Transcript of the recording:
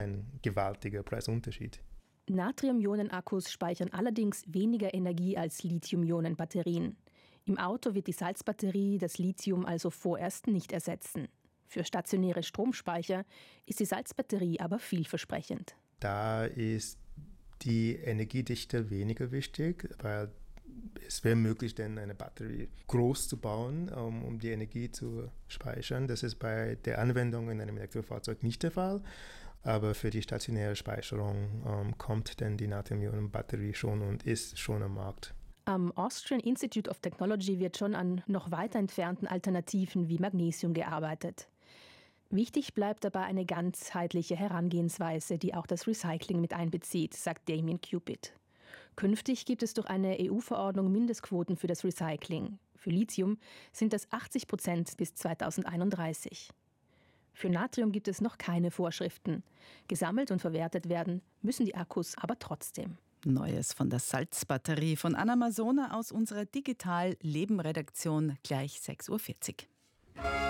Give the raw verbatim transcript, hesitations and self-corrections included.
ein gewaltiger Preisunterschied. Natrium-Ionen-Akkus speichern allerdings weniger Energie als Lithium-Ionen-Batterien. Im Auto wird die Salzbatterie das Lithium also vorerst nicht ersetzen. Für stationäre Stromspeicher ist die Salzbatterie aber vielversprechend. Da ist die Energiedichte weniger wichtig, weil es wäre möglich, denn eine Batterie groß zu bauen, um, um die Energie zu speichern. Das ist bei der Anwendung in einem Elektrofahrzeug nicht der Fall. Aber für die stationäre Speicherung ähm, kommt denn die Natrium-Ionen-Batterie schon und ist schon am Markt. Am Austrian Institute of Technology wird schon an noch weiter entfernten Alternativen wie Magnesium gearbeitet. Wichtig bleibt dabei eine ganzheitliche Herangehensweise, die auch das Recycling mit einbezieht, sagt Damien Cupid. Künftig gibt es durch eine E U-Verordnung Mindestquoten für das Recycling. Für Lithium sind das achtzig Prozent bis zweitausendeinunddreißig. Für Natrium gibt es noch keine Vorschriften. Gesammelt und verwertet werden müssen die Akkus aber trotzdem. Neues von der Salzbatterie von Anna Masona aus unserer Digital-Leben-Redaktion gleich sechs Uhr vierzig.